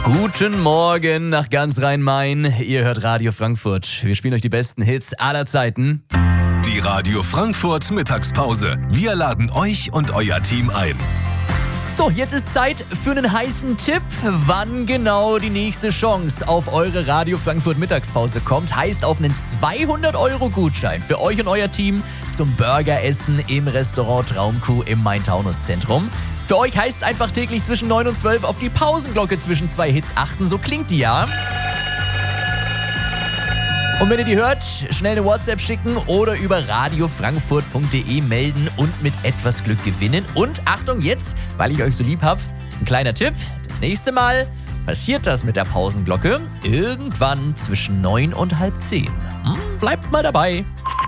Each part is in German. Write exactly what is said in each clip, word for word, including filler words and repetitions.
Guten Morgen nach ganz Rhein-Main. Ihr hört Radio Frankfurt. Wir spielen euch die besten Hits aller Zeiten. Die Radio Frankfurt Mittagspause. Wir laden euch und euer Team ein. So, jetzt ist Zeit für einen heißen Tipp. Wann genau die nächste Chance auf eure Radio Frankfurt Mittagspause kommt, heißt auf einen zweihundert Euro Gutschein für euch und euer Team zum Burgeressen im Restaurant Traumkuh im Main-Taunus-Zentrum. Für euch heißt es einfach täglich zwischen neun und zwölf auf die Pausenglocke zwischen zwei Hits achten. So klingt die ja. Und wenn ihr die hört, schnell eine WhatsApp schicken oder über radiofrankfurt punkt de melden und mit etwas Glück gewinnen. Und Achtung, jetzt, weil ich euch so lieb hab, ein kleiner Tipp. Das nächste Mal passiert das mit der Pausenglocke irgendwann zwischen neun und halb zehn. Hm, bleibt mal dabei.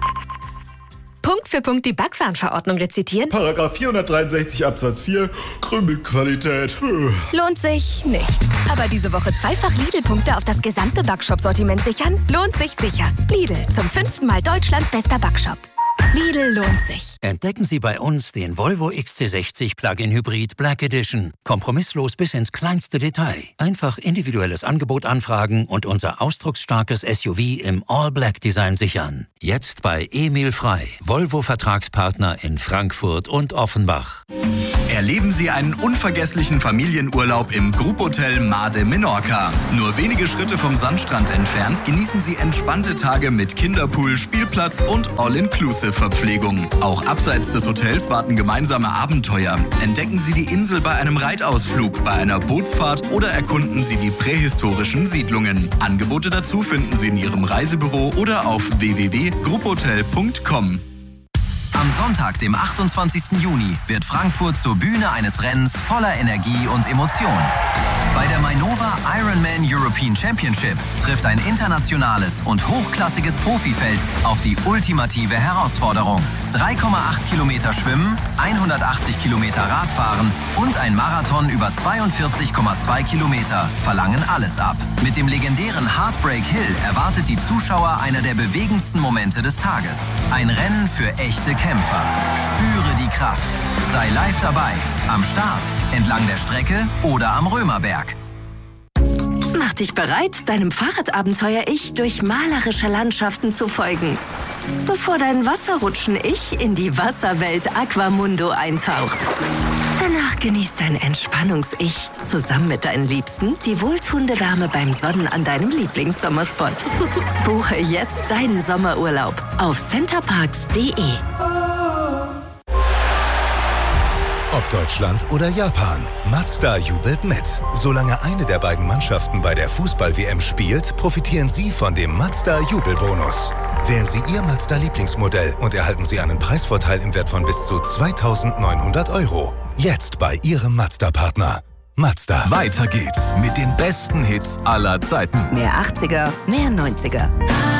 Punkt für Punkt die Backwarenverordnung rezitieren? Paragraph vierhundertdreiundsechzig Absatz vier, Krümelqualität. Lohnt sich nicht. Aber diese Woche zweifach Lidl-Punkte auf das gesamte Backshop-Sortiment sichern? Lohnt sich sicher. Lidl, zum fünften Mal Deutschlands bester Backshop. Lidl lohnt sich. Entdecken Sie bei uns den Volvo X C sechzig Plug-in Hybrid Black Edition. Kompromisslos bis ins kleinste Detail. Einfach individuelles Angebot anfragen und unser ausdrucksstarkes S U V im All-Black-Design sichern. Jetzt bei Emil Frei, Volvo-Vertragspartner in Frankfurt und Offenbach. Erleben Sie einen unvergesslichen Familienurlaub im Grupphotel Mar de Menorca. Nur wenige Schritte vom Sandstrand entfernt genießen Sie entspannte Tage mit Kinderpool, Spielplatz und All-Inclusive-Verpflegung. Auch abseits des Hotels warten gemeinsame Abenteuer. Entdecken Sie die Insel bei einem Reitausflug, bei einer Bootsfahrt oder erkunden Sie die prähistorischen Siedlungen. Angebote dazu finden Sie in Ihrem Reisebüro oder auf w w w punkt grupphotel punkt com. Am Sonntag, dem achtundzwanzigsten Juni, wird Frankfurt zur Bühne eines Rennens voller Energie und Emotion. Bei der Mainova Ironman European Championship trifft ein internationales und hochklassiges Profifeld auf die ultimative Herausforderung. drei Komma acht Kilometer Schwimmen, hundertachtzig Kilometer Radfahren und ein Marathon über zweiundvierzig Komma zwei Kilometer verlangen alles ab. Mit dem legendären Heartbreak Hill erwartet die Zuschauer einer der bewegendsten Momente des Tages. Ein Rennen für echte Kämpfer. Spüre die Kraft. Sei live dabei. Am Start, entlang der Strecke oder am Römerberg. Mach dich bereit, deinem Fahrradabenteuer-Ich durch malerische Landschaften zu folgen. Bevor dein Wasserrutschen-Ich in die Wasserwelt Aquamundo eintaucht. Danach genießt dein Entspannungs-Ich zusammen mit deinen Liebsten die wohltuende Wärme beim Sonnen an deinem Lieblingssommerspot. Buche jetzt deinen Sommerurlaub auf centerparks punkt de. Ob Deutschland oder Japan, Mazda jubelt mit. Solange eine der beiden Mannschaften bei der Fußball-W M spielt, profitieren Sie von dem Mazda Jubelbonus. Wählen Sie Ihr Mazda-Lieblingsmodell und erhalten Sie einen Preisvorteil im Wert von bis zu zweitausendneunhundert Euro. Jetzt bei Ihrem Mazda-Partner. Mazda. Weiter geht's mit den besten Hits aller Zeiten. Mehr achtziger, mehr neunziger.